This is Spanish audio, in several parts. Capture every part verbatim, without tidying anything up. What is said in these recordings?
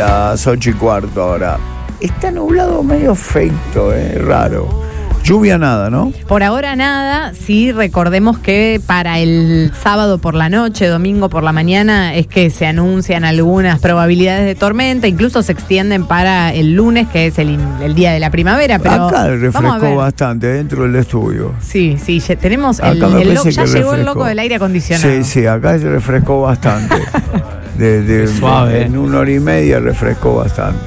las ocho y cuarto ahora. Está nublado medio feito, eh, raro. Lluvia nada, ¿no? Por ahora nada, sí, recordemos que para el sábado por la noche, domingo por la mañana, es que se anuncian algunas probabilidades de tormenta, incluso se extienden para el lunes, que es el, el día de la primavera. Pero acá refrescó bastante dentro del estudio. Sí, sí, ya tenemos el, el loco, ya llegó refrescó. El loco del aire acondicionado. Sí, sí, acá se refrescó bastante. de, de, suave. En una hora y media refrescó bastante.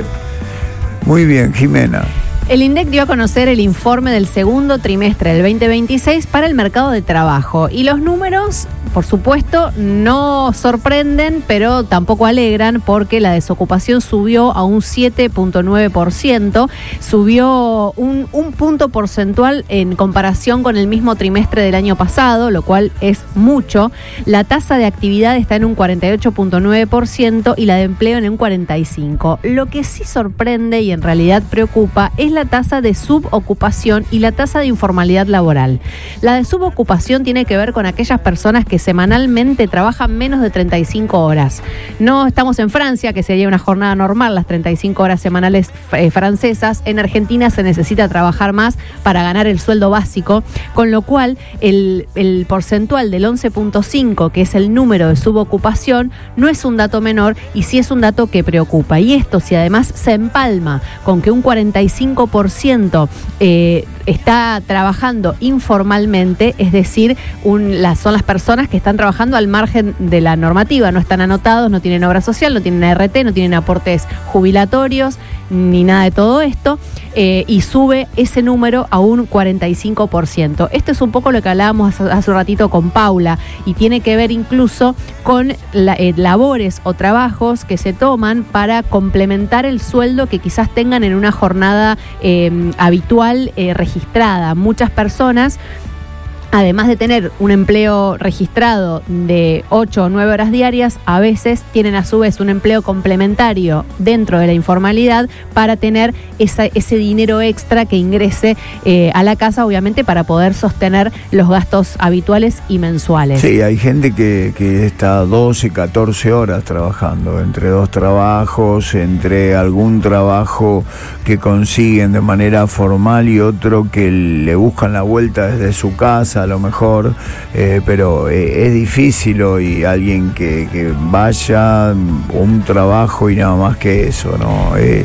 Muy bien, Jimena. El INDEC dio a conocer el informe del segundo trimestre del veinte veintiséis para el mercado de trabajo. Y los números, por supuesto, no sorprenden, pero tampoco alegran, porque la desocupación subió a un siete punto nueve por ciento, subió un, un punto porcentual en comparación con el mismo trimestre del año pasado, lo cual es mucho. La tasa de actividad está en un cuarenta y ocho punto nueve por ciento y la de empleo en un cuarenta y cinco por ciento. Lo que sí sorprende y en realidad preocupa es la tasa de subocupación y la tasa de informalidad laboral. La de subocupación tiene que ver con aquellas personas que semanalmente trabajan menos de treinta y cinco horas. No estamos en Francia, que sería una jornada normal, las treinta y cinco horas semanales eh, francesas. En Argentina se necesita trabajar más para ganar el sueldo básico, con lo cual el, el porcentual del once punto cinco, que es el número de subocupación, no es un dato menor y sí es un dato que preocupa. Y esto, si además se empalma con que un cuarenta y cinco por ciento eh, está trabajando informalmente, es decir, un, las, son las personas que están trabajando al margen de la normativa, no están anotados, no tienen obra social, no tienen A R T, no tienen aportes jubilatorios, ni nada de todo esto, eh, y sube ese número a un cuarenta y cinco por ciento. Esto es un poco lo que hablábamos hace, hace un ratito con Paula, y tiene que ver incluso con la, eh, labores o trabajos que se toman para complementar el sueldo que quizás tengan en una jornada eh, habitual eh, registrada. Muchas personas, además de tener un empleo registrado de ocho o nueve horas diarias, a veces tienen a su vez un empleo complementario dentro de la informalidad para tener esa, ese dinero extra que ingrese eh, a la casa, obviamente para poder sostener los gastos habituales y mensuales. Sí, hay gente que, que está doce, catorce horas trabajando, entre dos trabajos, entre algún trabajo que consiguen de manera formal y otro que le buscan la vuelta desde su casa, a lo mejor, eh, pero eh, es difícil hoy alguien que, que vaya un trabajo y nada más que eso, ¿no? Eh,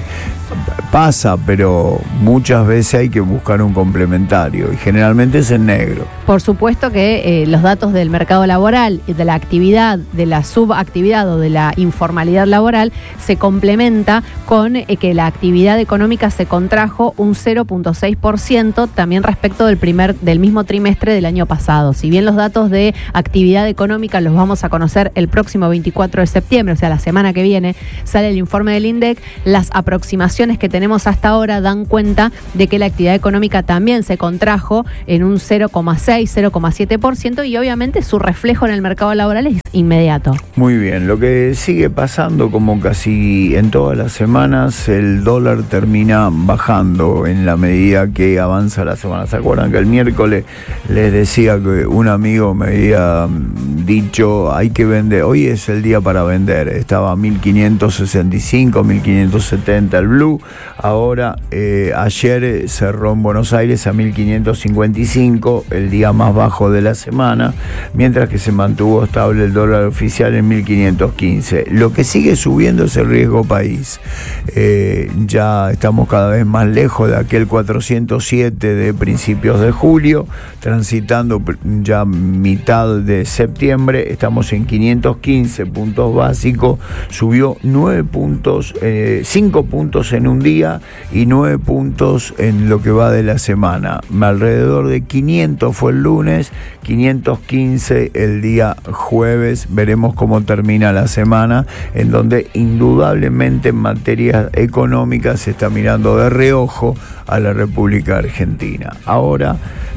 pasa, pero muchas veces hay que buscar un complementario y generalmente es en negro. Por supuesto que eh, los datos del mercado laboral y de la actividad, de la subactividad o de la informalidad laboral se complementa con eh, que la actividad económica se contrajo un cero punto seis por ciento también respecto del primer del mismo trimestre del año pasado. Si bien los datos de actividad económica los vamos a conocer el próximo veinticuatro de septiembre, o sea, la semana que viene, sale el informe del INDEC, las aproximaciones que tenemos hasta ahora dan cuenta de que la actividad económica también se contrajo en un cero coma seis, cero coma siete por ciento y obviamente su reflejo en el mercado laboral es inmediato. Muy bien, lo que sigue pasando como casi en todas las semanas, el dólar termina bajando en la medida que avanza la semana. ¿Se acuerdan que el miércoles les decía que un amigo me había dicho hay que vender, hoy es el día para vender, estaba a mil quinientos sesenta y cinco, mil quinientos setenta el blue, ahora eh, ayer cerró en Buenos Aires a mil quinientos cincuenta y cinco, el día más bajo de la semana, mientras que se mantuvo estable el dólar oficial en mil quinientos quince. Lo que sigue subiendo es el riesgo país. Eh, ya estamos cada vez más lejos de aquel cuatrocientos siete de principios de julio, transitando ya mitad de septiembre, estamos en quinientos quince puntos básicos, subió nueve puntos, eh, cinco puntos en un día y nueve puntos en lo que va de la semana. Alrededor de quinientos fue el lunes, quinientos quince el día jueves. Veremos cómo termina la semana, en donde indudablemente en materia económica se está mirando de reojo a la República Argentina. Ahora,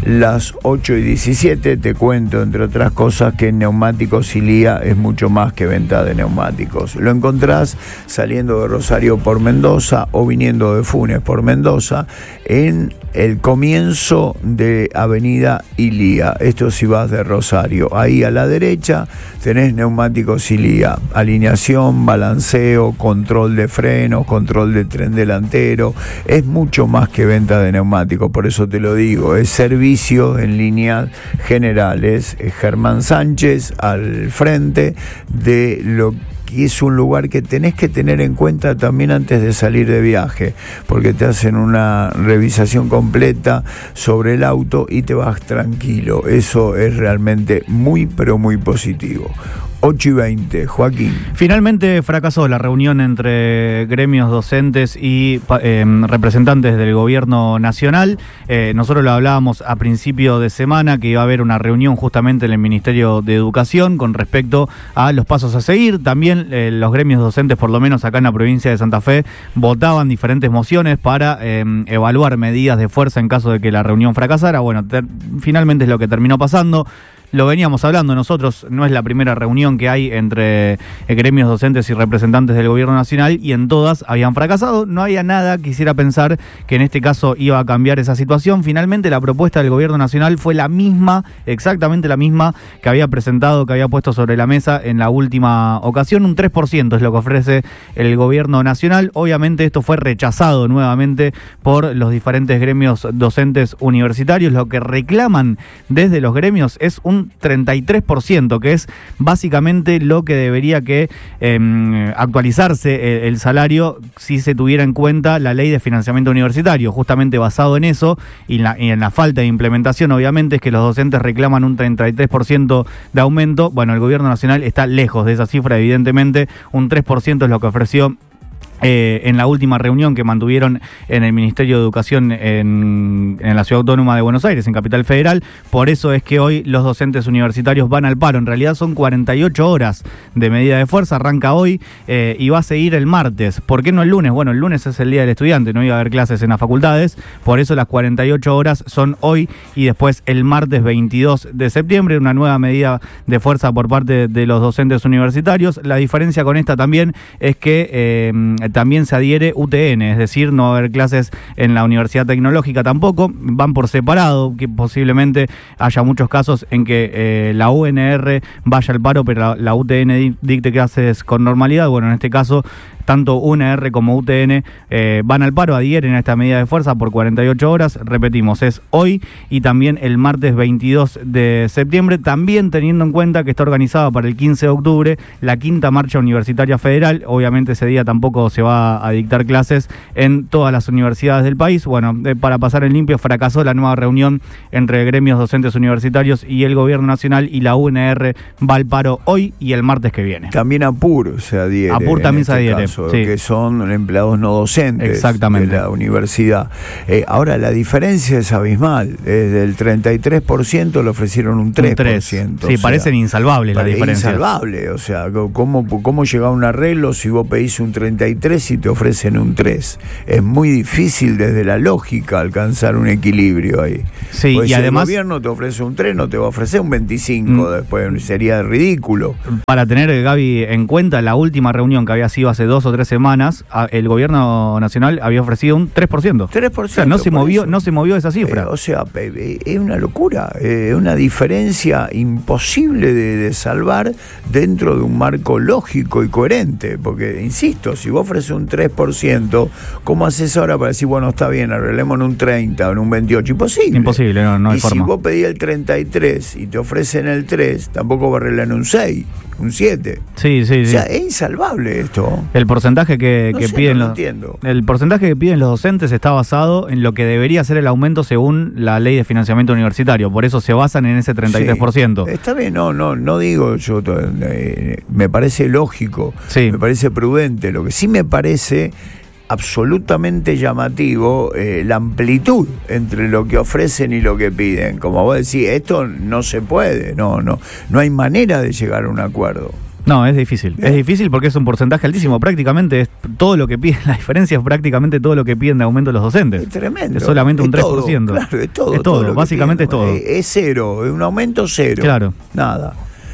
las ocho y diecisiete. Te cuento, entre otras cosas, que en neumáticos Ilía es mucho más que venta de neumáticos. Lo encontrás saliendo de Rosario por Mendoza o viniendo de Funes por Mendoza en el comienzo de Avenida Ilía. Esto si vas de Rosario. Ahí a la derecha tenés neumáticos Ilía. Alineación, balanceo, control de frenos, control de tren delantero. Es mucho más que venta de neumáticos, por eso te lo digo. Es servicio en líneas generales. Es Germán Sánchez al frente de lo que y es un lugar que tenés que tener en cuenta también antes de salir de viaje, porque te hacen una revisación completa sobre el auto y te vas tranquilo. Eso es realmente muy, pero muy positivo. ocho y veinte, Joaquín. Finalmente fracasó la reunión entre gremios docentes y eh, representantes del gobierno nacional. Eh, nosotros lo hablábamos a principio de semana, que iba a haber una reunión justamente en el Ministerio de Educación con respecto a los pasos a seguir. También eh, los gremios docentes, por lo menos acá en la provincia de Santa Fe, votaban diferentes mociones para eh, evaluar medidas de fuerza en caso de que la reunión fracasara. Bueno, ter- finalmente es lo que terminó pasando. Lo veníamos hablando nosotros, no es la primera reunión que hay entre gremios docentes y representantes del gobierno nacional, y en todas habían fracasado. No había nada, quisiera pensar que en este caso iba a cambiar esa situación. Finalmente la propuesta del gobierno nacional fue la misma, exactamente la misma que había presentado, que había puesto sobre la mesa en la última ocasión. Un tres por ciento es lo que ofrece el gobierno nacional. Obviamente esto fue rechazado nuevamente por los diferentes gremios docentes universitarios. Lo que reclaman desde los gremios es un treinta y tres por ciento, que es básicamente lo que debería que eh, actualizarse el, el salario si se tuviera en cuenta la ley de financiamiento universitario. Justamente basado en eso y, la, y en la falta de implementación, obviamente, es que los docentes reclaman un treinta y tres por ciento de aumento. Bueno, el gobierno nacional está lejos de esa cifra, evidentemente. Un tres por ciento es lo que ofreció Eh, en la última reunión que mantuvieron en el Ministerio de Educación en, en la Ciudad Autónoma de Buenos Aires, en Capital Federal. Por eso es que hoy los docentes universitarios van al paro. En realidad son cuarenta y ocho horas de medida de fuerza, arranca hoy eh, y va a seguir el martes. ¿Por qué no el lunes? Bueno, el lunes es el Día del Estudiante, no iba a haber clases en las facultades, por eso las cuarenta y ocho horas son hoy y después el martes veintidós de septiembre, una nueva medida de fuerza por parte de los docentes universitarios. La diferencia con esta también es que eh, también se adhiere U T N, es decir, no va a haber clases en la Universidad Tecnológica tampoco, van por separado, que posiblemente haya muchos casos en que eh, la U N R vaya al paro, pero la, la U T N dicte clases con normalidad. Bueno, en este caso, tanto U N R como U T N eh, van al paro, adhieren a esta medida de fuerza por cuarenta y ocho horas. Repetimos, es hoy y también el martes veintidós de septiembre, también teniendo en cuenta que está organizada para el quince de octubre la quinta marcha universitaria federal. Obviamente ese día tampoco se va a dictar clases en todas las universidades del país. Bueno, eh, para pasar en limpio, fracasó la nueva reunión entre gremios docentes universitarios y el gobierno nacional, y la U N R va al paro hoy y el martes que viene. También APUR se adhiere. APUR también este se adhiere. Caso, sí. Que son empleados no docentes. Exactamente. De la universidad. Eh, ahora, la diferencia es abismal. Desde el treinta y tres por ciento le ofrecieron un tres por ciento. Un tres. Sí, o sea, parecen insalvables las diferencias. Insalvable, o sea, ¿cómo, cómo llegar a un arreglo si vos pedís un treinta y tres y te ofrecen un tres? Es muy difícil desde la lógica alcanzar un equilibrio ahí. Sí, pues y si además el gobierno te ofrece un tres, no te va a ofrecer un veinticinco, mm. después sería ridículo. Para tener, Gaby, en cuenta la última reunión que había sido hace dos o tres semanas, el gobierno nacional había ofrecido un tres por ciento. tres por ciento. O sea, no se movió, no se movió esa cifra. Eh, o sea, es una locura, es eh, una diferencia imposible de, de salvar dentro de un marco lógico y coherente, porque, insisto, si vos ofreces un tres por ciento, ¿cómo haces ahora para decir, bueno, está bien, arreglemos en un treinta o en un veintiocho? Imposible. Imposible, no, no hay y forma. Si vos pedís el treinta y tres y te ofrecen el tres, tampoco va a arreglar en un seis, un siete. Sí, sí, sí. O sea, es insalvable esto. El porcentaje que, no que sé, piden no los entiendo. El porcentaje que piden los docentes está basado en lo que debería ser el aumento según la ley de financiamiento universitario. Por eso se basan en ese treinta y tres por ciento. Sí, está bien, no, no, no digo yo, eh, me parece lógico, sí. me parece prudente. Lo que sí me parece absolutamente llamativo, eh, la amplitud entre lo que ofrecen y lo que piden. Como vos decís, esto no se puede, no, no, no hay manera de llegar a un acuerdo. No, es difícil. Es difícil porque es un porcentaje altísimo. Prácticamente es todo lo que piden. La diferencia es prácticamente todo lo que piden de aumento los docentes. Es tremendo. Es solamente un es tres por ciento. Todo, claro, es todo. Es todo, todo básicamente es todo. Es, es cero, es un aumento cero. Claro. Nada.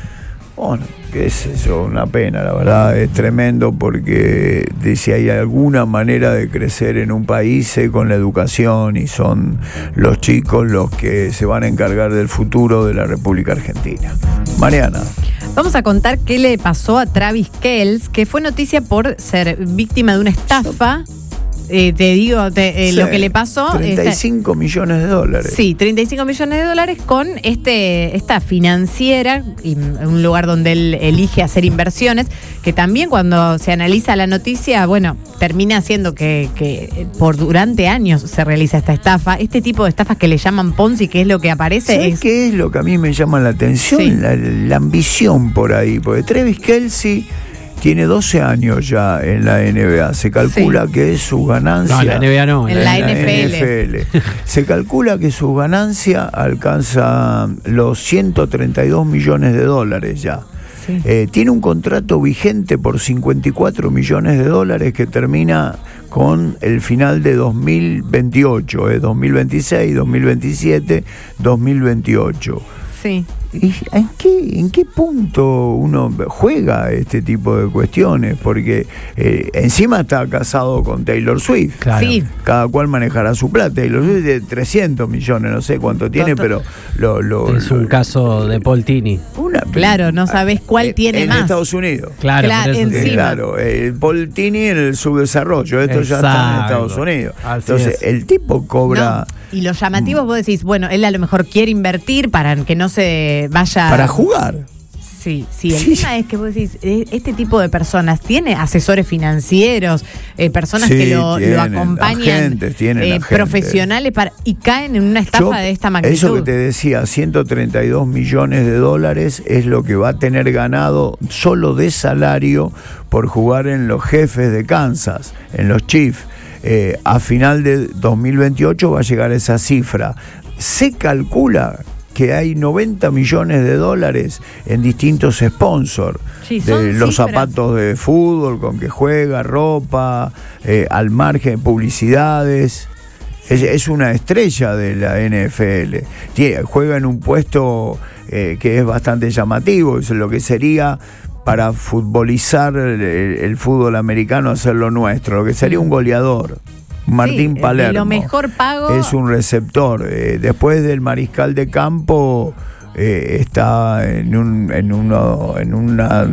Bueno, qué es eso, una pena, la verdad, es tremendo porque de si hay alguna manera de crecer en un país es con la educación y son los chicos los que se van a encargar del futuro de la República Argentina. Mariana. Vamos a contar qué le pasó a Travis Kelce, que fue noticia por ser víctima de una estafa. Eh, te digo te, eh, sí, lo que le pasó. treinta y cinco esta, millones de dólares. Sí, treinta y cinco millones de dólares con este esta financiera, un lugar donde él elige hacer inversiones, que también cuando se analiza la noticia, bueno, termina siendo que, que por durante años se realiza esta estafa. Este tipo de estafas que le llaman Ponzi, que es lo que aparece. ¿Sabes es... qué es lo que a mí me llama la atención? Sí. La, la ambición por ahí, porque Travis Kelce tiene doce años ya en la N B A. Se calcula sí. que su ganancia... No, en la N B A no. En, en la, la N F L. N F L. Se calcula que su ganancia alcanza los ciento treinta y dos millones de dólares ya. Sí. Eh, tiene un contrato vigente por cincuenta y cuatro millones de dólares que termina con el final de dos mil veintiocho. Eh, dos mil veintiséis, dos mil veintisiete, dos mil veintiocho. Sí. ¿Y en qué, en qué punto uno juega este tipo de cuestiones? Porque eh, encima está casado con Taylor Swift. Claro. Sí. Cada cual manejará su plata. Taylor Swift de trescientos millones, no sé cuánto tiene, pero... Lo, lo, es un lo, caso de Paul Tini. Una, claro, no sabés cuál eh, tiene en más. En Estados Unidos. Claro, claro encima. Claro, eh, Paul Tini en el subdesarrollo. Esto Exacto. ya está en Estados Unidos. Así Entonces, es. el tipo cobra... No. Y los llamativos, vos decís, bueno, él a lo mejor quiere invertir para que no se vaya... Para jugar. Sí, sí, el sí. tema es que vos decís, este tipo de personas tiene asesores financieros, eh, personas sí, que lo, tienen, lo acompañan, agentes, tienen eh, profesionales, para, y caen en una estafa Yo, de esta magnitud. Eso que te decía, ciento treinta y dos millones de dólares es lo que va a tener ganado solo de salario por jugar en los Jefes de Kansas, en los Chiefs. Eh, a final de dos mil veintiocho va a llegar esa cifra. Se calcula que hay noventa millones de dólares en distintos sponsors, sí, de los cifras. zapatos de fútbol con que juega, ropa, eh, al margen, publicidades. Es, es una estrella de la N F L. Tiene, juega en un puesto eh, que es bastante llamativo, es lo que sería... para futbolizar el, el fútbol americano, hacerlo nuestro, lo que sería un goleador. Martín sí, Palermo. Lo mejor pago. Es un receptor. Eh, después del mariscal de campo, eh, está en, un, en, uno, en una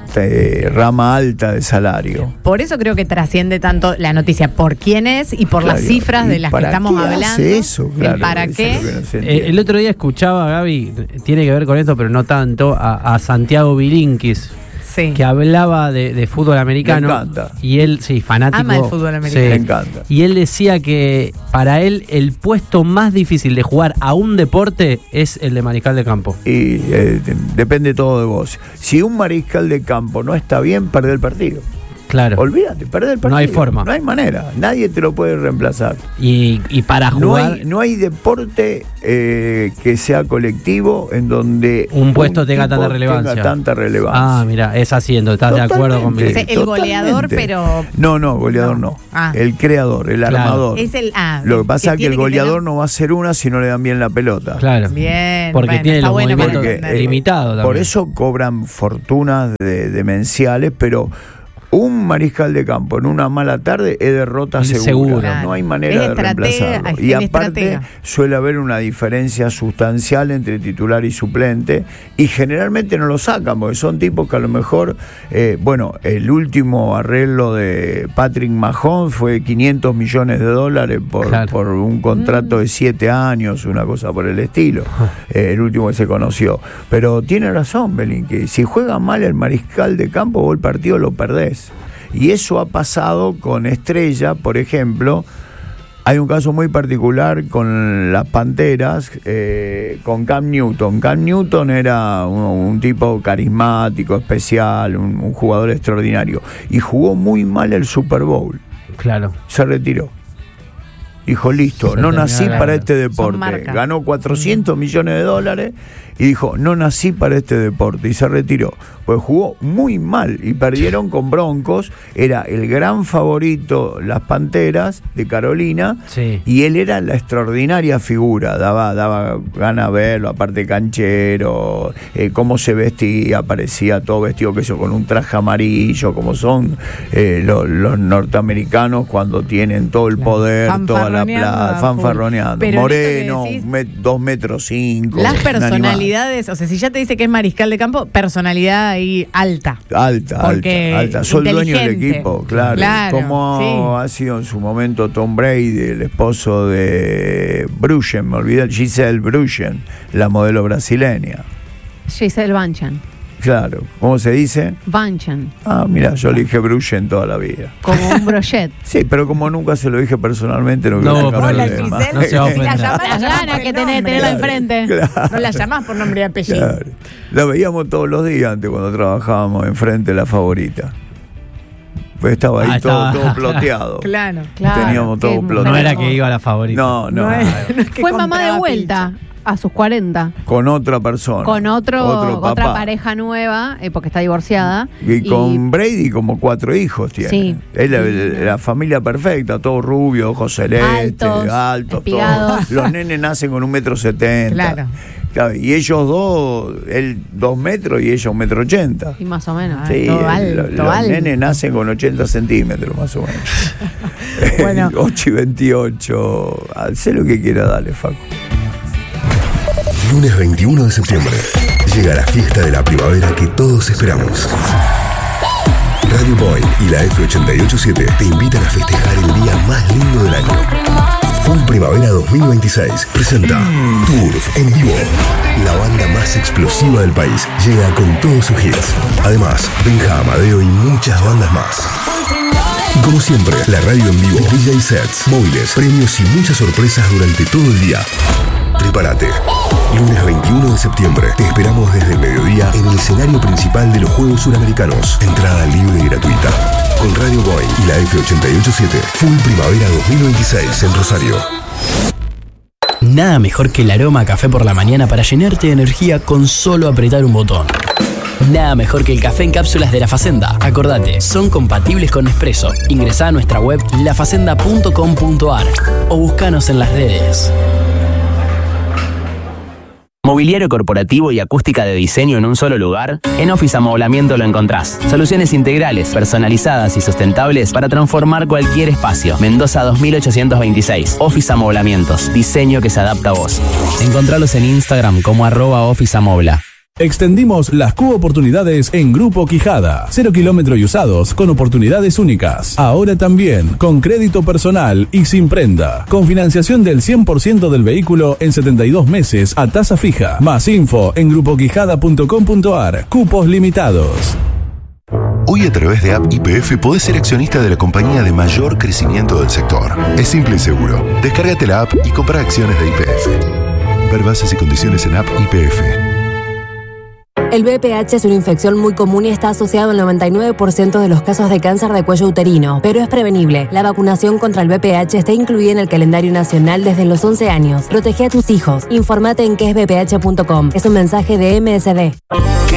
eh, rama alta de salario. Por eso creo que trasciende tanto la noticia por quién es y por claro, las cifras de las que estamos qué hablando. Hace eso, claro, el para qué. No eh, el otro día escuchaba, Gaby, tiene que ver con esto, pero no tanto, a, a Santiago Bilinkis. Sí. Que hablaba de, de fútbol americano. Me encanta. Y él, sí, fanático. Ama el fútbol americano. Sí. Me encanta. Y él decía que para él el puesto más difícil de jugar a un deporte es el de mariscal de campo. Y eh, depende todo de vos. Si un mariscal de campo no está bien, perde el partido. Claro. Olvídate, perder el partido. No hay forma. No hay manera. Nadie te lo puede reemplazar. Y, y para jugar. No hay, no hay deporte eh, que sea colectivo en donde un puesto un tenga tanta relevancia. Tenga tanta relevancia. Ah, mira, es haciendo. ¿Estás Totalmente, de acuerdo conmigo? Es el goleador, pero. No, no, goleador no. no. Ah. El creador, el claro. armador. Es el, ah, lo que pasa es que, que el goleador tener... no va a hacer una si no le dan bien la pelota. Claro. Bien. Porque bueno, tiene los bueno movimientos eh, limitados también. Por eso cobran fortunas de, demenciales, pero. Un mariscal de campo en una mala tarde es derrota segura. Seguro. No hay manera es de reemplazarlo. Y aparte estratega. Suele haber una diferencia sustancial entre titular y suplente y generalmente no lo sacan porque son tipos que a lo mejor, eh, bueno, el último arreglo de Patrick Mahomes fue quinientos millones de dólares por, claro. por un contrato de siete años, una cosa por el estilo. Eh, el último que se conoció. Pero tiene razón, Belín, que si juega mal el mariscal de campo vos el partido lo perdés. Y eso ha pasado con Estrella, por ejemplo. Hay un caso muy particular con las Panteras, eh, con Cam Newton. Cam Newton era un, un tipo carismático, especial, un, un jugador extraordinario. Y jugó muy mal el Super Bowl. Claro. Se retiró. Dijo, listo, Se no nací para ganar. este deporte. Ganó cuatrocientos millones de dólares y dijo, no nací para este deporte. Y se retiró. pues jugó muy mal y perdieron con Broncos. Era el gran favorito, las Panteras de Carolina, sí. y él era la extraordinaria figura, daba, daba gana verlo, aparte canchero, eh, cómo se vestía, parecía todo vestido que eso, con un traje amarillo, como son eh, lo, los norteamericanos cuando tienen todo el poder, toda la plata, fanfarroneando. Moreno, decís, me, dos metros cinco. Las personalidades, o sea, si ya te dice que es mariscal de campo, personalidad ahí alta. Alta, alta, alta. Soy dueño del equipo, claro. claro Como sí. ha sido en su momento Tom Brady, el esposo de Bruchen, me olvidé, Giselle Bruchen, la modelo brasileña. Giselle Bündchen. Claro, ¿cómo se dice? Bündchen. Ah, mira, yo le dije Bruchen toda la vida. Como un brochet. Sí, pero como nunca se lo dije personalmente, no, no, creo que la Giselle, no se si la llamás, las ganas que tenés de tenerla enfrente. Claro, no la llamás por nombre y apellido. Claro. La veíamos todos los días antes cuando trabajábamos enfrente de La Favorita. Pues estaba ahí ah, todo, todo ploteado. Claro, claro. Teníamos todo ploteado. No era que iba a La Favorita. No, no. no, es, no es Fue mamá de vuelta. Pincho. A sus cuarenta. Con otra persona. Con otro, otro otra pareja nueva, eh, porque está divorciada. Y, y con Brady como cuatro hijos tiene. Sí. Es la, la, la familia perfecta, todo rubio, ojos celestes, altos, altos todos. Los nenes nacen con un metro setenta. Claro. Claro. Y ellos dos, él dos metros y ella un metro ochenta. Y más o menos. Sí, todo el, alto, los alto. nenes nacen con ochenta centímetros más o menos. Bueno. ocho y veintiocho. Hacé lo que quiera, dale, Facu. Lunes veintiuno de septiembre. Llega la fiesta de la primavera que todos esperamos. Radio Boy y la F ochenta y ocho punto siete te invitan a festejar el día más lindo del año. Full Primavera dos mil veintiséis presenta Tour en vivo. La banda más explosiva del país llega con todos sus hits. Además, Benja, Amadeo y muchas bandas más. Y como siempre, la radio en vivo, D J sets, móviles, premios y muchas sorpresas durante todo el día. Prepárate. Lunes veintiuno de septiembre. Te esperamos desde el mediodía en el escenario principal de los Juegos Suramericanos. Entrada libre y gratuita. Con Radio Boy y la F ochenta y ocho punto siete. Full Primavera dos mil veintiséis en Rosario. Nada mejor que el aroma a café por la mañana para llenarte de energía con solo apretar un botón. Nada mejor que el café en cápsulas de La Facenda. Acordate, son compatibles con Nespresso. Ingresá a nuestra web la facenda punto com punto a r o búscanos en las redes. Mobiliario corporativo y acústica de diseño en un solo lugar. En Office Amoblamiento lo encontrás. Soluciones integrales, personalizadas y sustentables para transformar cualquier espacio. Mendoza dos mil ochocientos veintiséis. Office Amoblamientos. Diseño que se adapta a vos. Encontralos en Instagram como arroba Office Amobla. Extendimos las Q-oportunidades en Grupo Quijada. Cero kilómetro y usados con oportunidades únicas. Ahora también con crédito personal y sin prenda. Con financiación del cien por ciento del vehículo en setenta y dos meses a tasa fija. Más info en grupo quijada punto com punto a r. Cupos limitados. Hoy a través de App Y P F podés ser accionista de la compañía de mayor crecimiento del sector. Es simple y seguro. Descárgate la app y compra acciones de Y P F. Ver bases y condiciones en App Y P F. El V P H es una infección muy común y está asociado al noventa y nueve por ciento de los casos de cáncer de cuello uterino, pero es prevenible. La vacunación contra el V P H está incluida en el calendario nacional desde los once años. Protege a tus hijos. Infórmate en que es v p h punto com. Es un mensaje de M S D.